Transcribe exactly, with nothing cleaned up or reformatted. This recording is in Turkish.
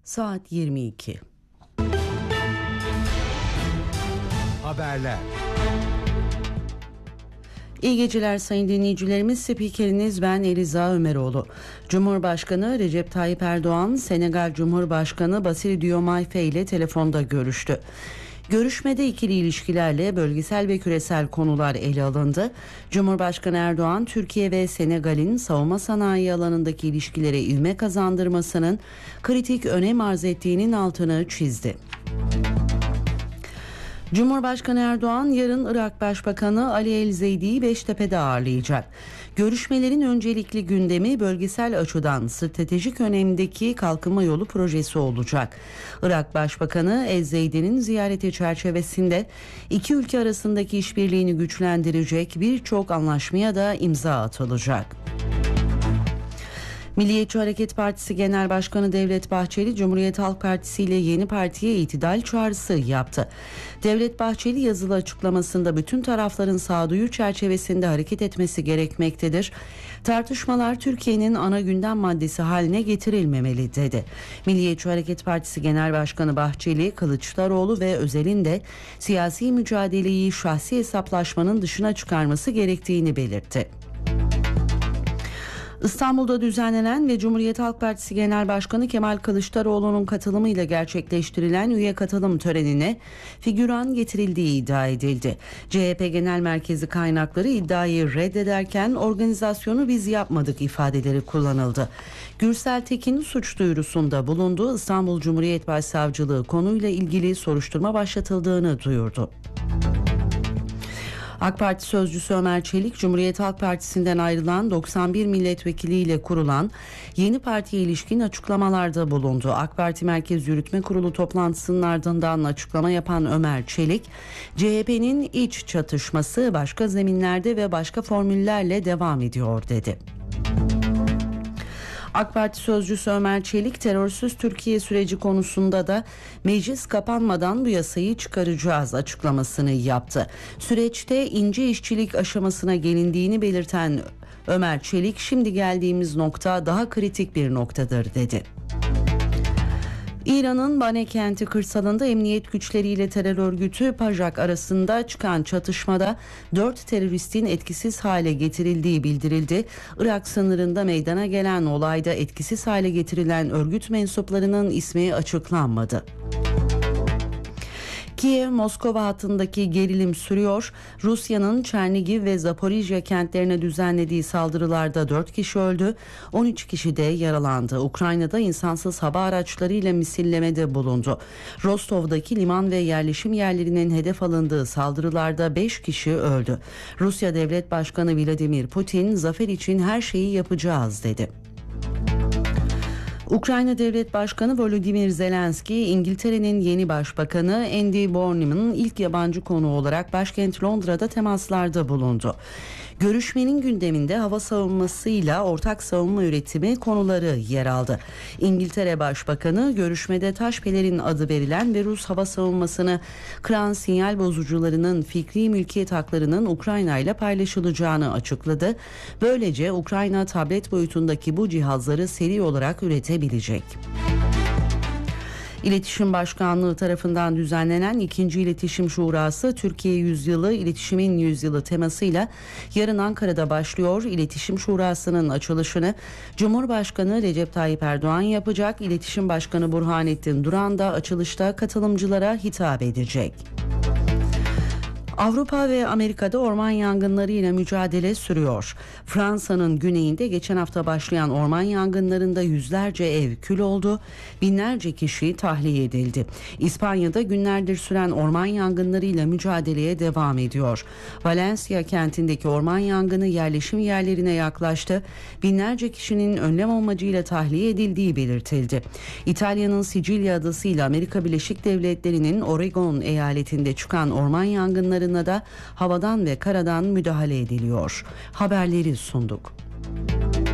Saat yirmi iki. Haberler. İyi geceler sayın dinleyicilerimiz. Spikeriniz ben Eliza Ömeroğlu. Cumhurbaşkanı Recep Tayyip Erdoğan, Senegal Cumhurbaşkanı Bassirou Diomaye Faye ile telefonda görüştü. Görüşmede ikili ilişkilerle bölgesel ve küresel konular ele alındı. Cumhurbaşkanı Erdoğan, Türkiye ve Senegal'in savunma sanayi alanındaki ilişkilere ivme kazandırmasının kritik önem arz ettiğinin altını çizdi. Cumhurbaşkanı Erdoğan yarın Irak Başbakanı Ali El-Zeydi'yi Beştepe'de ağırlayacak. Görüşmelerin öncelikli gündemi bölgesel açıdan stratejik önemdeki kalkınma yolu projesi olacak. Irak Başbakanı El-Zeydi'nin ziyareti çerçevesinde iki ülke arasındaki işbirliğini güçlendirecek birçok anlaşmaya da imza atılacak. Milliyetçi Hareket Partisi Genel Başkanı Devlet Bahçeli, Cumhuriyet Halk Partisi ile yeni partiye itidal çağrısı yaptı. Devlet Bahçeli yazılı açıklamasında bütün tarafların sağduyu çerçevesinde hareket etmesi gerekmektedir. Tartışmalar Türkiye'nin ana gündem maddesi haline getirilmemeli dedi. Milliyetçi Hareket Partisi Genel Başkanı Bahçeli, Kılıçdaroğlu ve Özel'in de siyasi mücadeleyi şahsi hesaplaşmanın dışına çıkarması gerektiğini belirtti. İstanbul'da düzenlenen ve Cumhuriyet Halk Partisi Genel Başkanı Kemal Kılıçdaroğlu'nun katılımıyla gerçekleştirilen üye katılım törenine figüran getirildiği iddia edildi. C H P Genel Merkezi kaynakları iddiayı reddederken organizasyonu biz yapmadık ifadeleri kullanıldı. Gürsel Tekin suç duyurusunda bulundu. İstanbul Cumhuriyet Başsavcılığı konuyla ilgili soruşturma başlatıldığını duyurdu. AK Parti sözcüsü Ömer Çelik, Cumhuriyet Halk Partisi'nden ayrılan doksan bir milletvekiliyle kurulan yeni partiye ilişkin açıklamalarda bulundu. AK Parti Merkez Yürütme Kurulu toplantısının ardından açıklama yapan Ömer Çelik, C H P'nin iç çatışması başka zeminlerde ve başka formüllerle devam ediyor dedi. AK Parti sözcüsü Ömer Çelik, terörsüz Türkiye süreci konusunda da meclis kapanmadan bu yasayı çıkaracağız açıklamasını yaptı. Süreçte ince işçilik aşamasına gelindiğini belirten Ömer Çelik, şimdi geldiğimiz nokta daha kritik bir noktadır dedi. İran'ın Bane kenti kırsalında emniyet güçleriyle terör örgütü PAJAK arasında çıkan çatışmada dört teröristin etkisiz hale getirildiği bildirildi. Irak sınırında meydana gelen olayda etkisiz hale getirilen örgüt mensuplarının ismi açıklanmadı. Kiev-Moskova hattındaki gerilim sürüyor. Rusya'nın Çernigiv ve Zaporijya kentlerine düzenlediği saldırılarda dört kişi öldü, on üç kişi de yaralandı. Ukrayna'da insansız hava araçlarıyla misillemede bulundu. Rostov'daki liman ve yerleşim yerlerinin hedef alındığı saldırılarda beş kişi öldü. Rusya Devlet Başkanı Vladimir Putin, zafer için her şeyi yapacağız dedi. Ukrayna Devlet Başkanı Volodymyr Zelenski, İngiltere'nin yeni başbakanı Andy Burnham'ın ilk yabancı konuğu olarak başkent Londra'da temaslarda bulundu. Görüşmenin gündeminde hava savunmasıyla ortak savunma üretimi konuları yer aldı. İngiltere Başbakanı görüşmede taş pelerin adı verilen ve Rus hava savunmasını kıran sinyal bozucularının fikri mülkiyet haklarının Ukrayna ile paylaşılacağını açıkladı. Böylece Ukrayna tablet boyutundaki bu cihazları seri olarak üretebilecek. İletişim Başkanlığı tarafından düzenlenen ikinci İletişim Şurası Türkiye Yüzyılı İletişimin Yüzyılı temasıyla yarın Ankara'da başlıyor. İletişim Şurası'nın açılışını Cumhurbaşkanı Recep Tayyip Erdoğan yapacak. İletişim Başkanı Burhanettin Duran da açılışta katılımcılara hitap edecek. Avrupa ve Amerika'da orman yangınlarıyla mücadele sürüyor. Fransa'nın güneyinde geçen hafta başlayan orman yangınlarında yüzlerce ev kül oldu, binlerce kişi tahliye edildi. İspanya'da günlerdir süren orman yangınlarıyla mücadeleye devam ediyor. Valencia kentindeki orman yangını yerleşim yerlerine yaklaştı. Binlerce kişinin önlem amacıyla tahliye edildiği belirtildi. İtalya'nın Sicilya adası ile Amerika Birleşik Devletleri'nin Oregon eyaletinde çıkan orman yangınları da havadan ve karadan müdahale ediliyor. Haberleri sunduk.